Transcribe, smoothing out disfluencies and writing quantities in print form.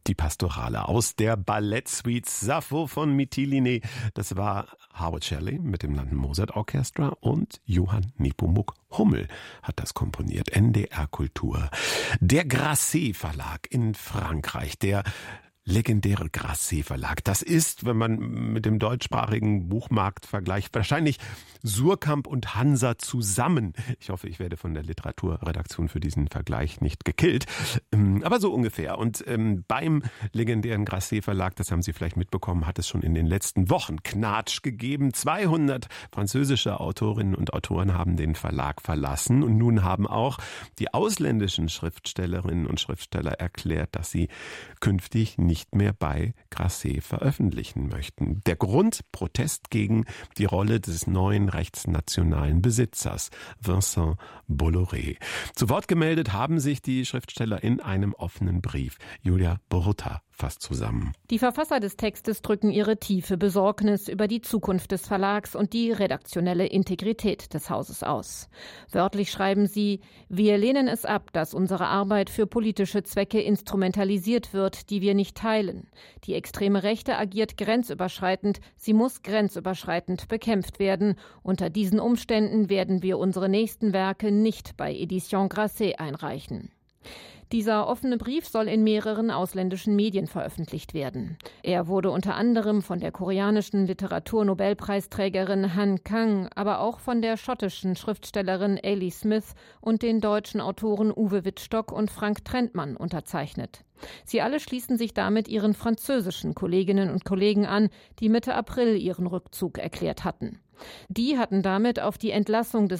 Die Pastorale aus der Ballettsuite Sappho von Mytilene. Das war Howard Shelley mit dem London Mozart Orchestra und Johann Nepomuk Hummel hat das komponiert. NDR Kultur. Der Grasset Verlag in Frankreich, der legendäre Grasset Verlag. Das ist, wenn man mit dem deutschsprachigen Buchmarkt vergleicht, wahrscheinlich Suhrkamp und Hansa zusammen. Ich hoffe, ich werde von der Literaturredaktion für diesen Vergleich nicht gekillt. Aber so ungefähr. Und beim legendären Grasset Verlag, das haben Sie vielleicht mitbekommen, hat es schon in den letzten Wochen Knatsch gegeben. 200 französische Autorinnen und Autoren haben den Verlag verlassen. Und nun haben auch die ausländischen Schriftstellerinnen und Schriftsteller erklärt, dass sie künftig nicht mehr bei Grasset veröffentlichen möchten. Der Grund: Protest gegen die Rolle des neuen rechtsnationalen Besitzers, Vincent Bolloré. Zu Wort gemeldet haben sich die Schriftsteller in einem offenen Brief. Julia Borutta fasst zusammen. Die Verfasser des Textes drücken ihre tiefe Besorgnis über die Zukunft des Verlags und die redaktionelle Integrität des Hauses aus. Wörtlich schreiben sie: Wir lehnen es ab, dass unsere Arbeit für politische Zwecke instrumentalisiert wird, die wir nicht teilen. Die extreme Rechte agiert grenzüberschreitend, sie muss grenzüberschreitend bekämpft werden. Unter diesen Umständen werden wir unsere nächsten Werke nicht bei Edition Grasset einreichen. Dieser offene Brief soll in mehreren ausländischen Medien veröffentlicht werden. Er wurde unter anderem von der koreanischen Literaturnobelpreisträgerin Han Kang, aber auch von der schottischen Schriftstellerin Ailey Smith und den deutschen Autoren Uwe Wittstock und Frank Trentmann unterzeichnet. Sie alle schließen sich damit ihren französischen Kolleginnen und Kollegen an, die Mitte April ihren Rückzug erklärt hatten. Die hatten damit auf die Entlassung des